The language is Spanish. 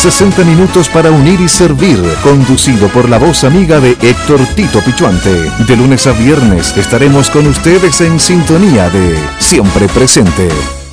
60 minutos para unir y servir, conducido por la voz amiga de Héctor Tito Pichuante. De lunes a viernes estaremos con ustedes en sintonía de Siempre Presente.